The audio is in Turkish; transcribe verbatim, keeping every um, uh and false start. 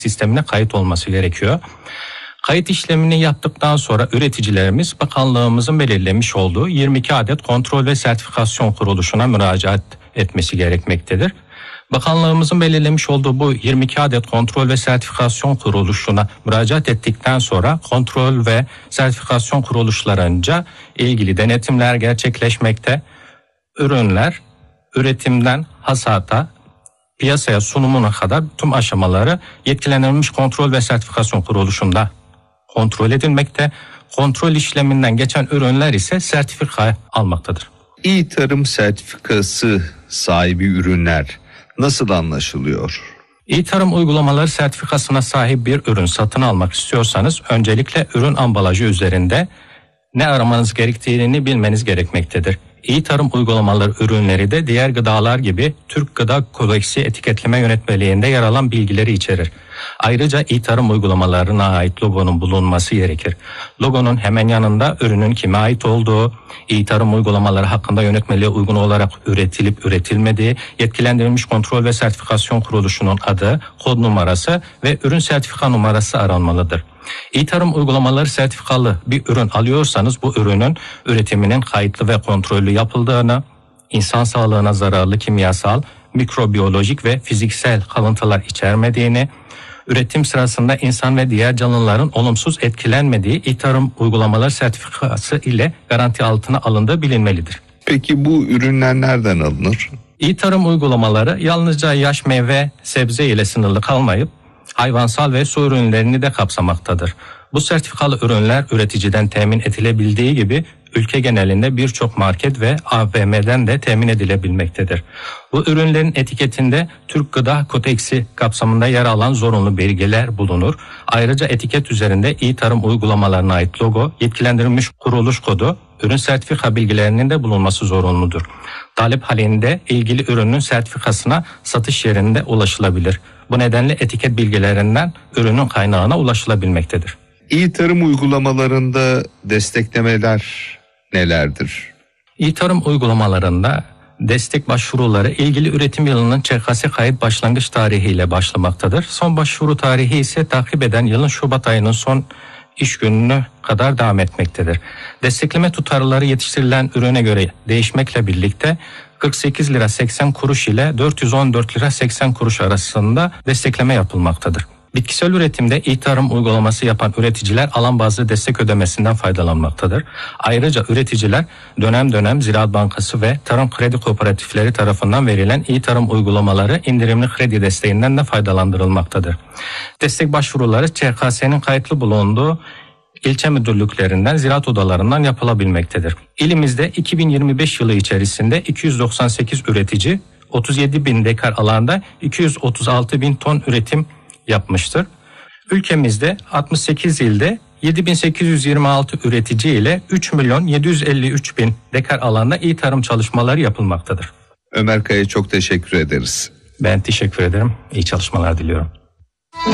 sistemine kayıt olması gerekiyor. Kayıt işlemini yaptıktan sonra üreticilerimiz bakanlığımızın belirlemiş olduğu yirmi iki adet kontrol ve sertifikasyon kuruluşuna müracaat etmesi gerekmektedir. Bakanlığımızın belirlemiş olduğu bu yirmi iki adet kontrol ve sertifikasyon kuruluşuna müracaat ettikten sonra kontrol ve sertifikasyon kuruluşlarınca ilgili denetimler gerçekleşmekte. Ürünler üretimden hasata, piyasaya sunumuna kadar tüm aşamaları yetkilendirilmiş kontrol ve sertifikasyon kuruluşunda kontrol edilmekte. Kontrol işleminden geçen ürünler ise sertifika almaktadır. İyi tarım sertifikası sahibi ürünler nasıl anlaşılıyor? İyi tarım uygulamaları sertifikasına sahip bir ürün satın almak istiyorsanız öncelikle ürün ambalajı üzerinde ne aramanız gerektiğini bilmeniz gerekmektedir. İyi tarım uygulamaları ürünleri de diğer gıdalar gibi Türk Gıda Kodeksi etiketleme yönetmeliğinde yer alan bilgileri içerir. Ayrıca iyi tarım uygulamalarına ait logonun bulunması gerekir. Logonun hemen yanında ürünün kime ait olduğu, iyi tarım uygulamaları hakkında yönetmeliğe uygun olarak üretilip üretilmediği, yetkilendirilmiş kontrol ve sertifikasyon kuruluşunun adı, kod numarası ve ürün sertifika numarası aranmalıdır. İyi tarım uygulamaları sertifikalı bir ürün alıyorsanız bu ürünün üretiminin kayıtlı ve kontrollü yapıldığını, insan sağlığına zararlı kimyasal, mikrobiyolojik ve fiziksel kalıntılar içermediğini, üretim sırasında insan ve diğer canlıların olumsuz etkilenmediği iyi tarım uygulamaları sertifikası ile garanti altına alındığı bilinmelidir. Peki bu ürünler nereden alınır? İyi tarım uygulamaları yalnızca yaş meyve, sebze ile sınırlı kalmayıp hayvansal ve su ürünlerini de kapsamaktadır. Bu sertifikalı ürünler üreticiden temin edilebildiği gibi ülke genelinde birçok market ve A V M'den de temin edilebilmektedir. Bu ürünlerin etiketinde Türk Gıda Kodeksi kapsamında yer alan zorunlu belgeler bulunur. Ayrıca etiket üzerinde iyi tarım uygulamalarına ait logo, yetkilendirilmiş kuruluş kodu, ürün sertifika bilgilerinin de bulunması zorunludur. Talep halinde ilgili ürünün sertifikasına satış yerinde ulaşılabilir. Bu nedenle etiket bilgilerinden ürünün kaynağına ulaşılabilmektedir. İyi tarım uygulamalarında desteklemeler nelerdir? İyi tarım uygulamalarında destek başvuruları ilgili üretim yılının Ç K S kayıt başlangıç tarihiyle başlamaktadır. Son başvuru tarihi ise takip eden yılın Şubat ayının son iş gününe kadar devam etmektedir. Destekleme tutarları yetiştirilen ürüne göre değişmekle birlikte kırk sekiz lira seksen kuruş ile dört yüz on dört lira seksen kuruş arasında destekleme yapılmaktadır. Bitkisel üretimde iyi tarım uygulaması yapan üreticiler alan bazlı destek ödemesinden faydalanmaktadır. Ayrıca üreticiler dönem dönem Ziraat Bankası ve Tarım Kredi Kooperatifleri tarafından verilen iyi tarım uygulamaları indirimli kredi desteğinden de faydalandırılmaktadır. Destek başvuruları Ç K S'nin kayıtlı bulunduğu ilçe müdürlüklerinden, ziraat odalarından yapılabilmektedir. İlimizde iki bin yirmi beş yılı içerisinde iki yüz doksan sekiz üretici otuz yedi bin dekar alanda iki yüz otuz altı bin ton üretim yapmıştır. Ülkemizde altmış sekiz ilde yedi bin sekiz yüz yirmi altı üretici ile üç milyon yedi yüz elli üç bin dekar alanda iyi tarım çalışmaları yapılmaktadır. Ömer Kaya, çok teşekkür ederiz. Ben teşekkür ederim. İyi çalışmalar diliyorum.